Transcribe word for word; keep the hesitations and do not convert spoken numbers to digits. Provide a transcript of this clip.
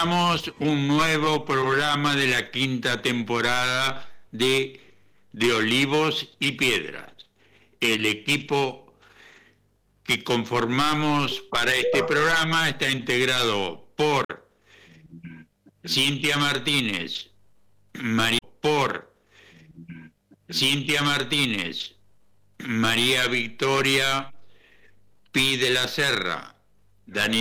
Comenzamos un nuevo programa de la quinta temporada de, de Olivos y Piedras. El equipo que conformamos para este programa está integrado por Cintia Martínez, María, por Cintia Martínez, María Victoria Pi de la Serra, Daniel